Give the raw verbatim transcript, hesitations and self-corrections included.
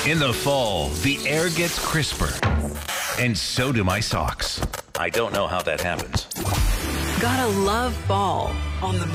In the fall, the air gets crisper, and so do my socks. I don't know how that happens. Gotta love fall on the